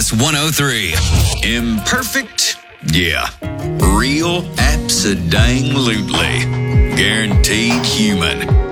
Hits 103. Imperfect? Yeah. Real? Abso-dang-lutely. Guaranteed human.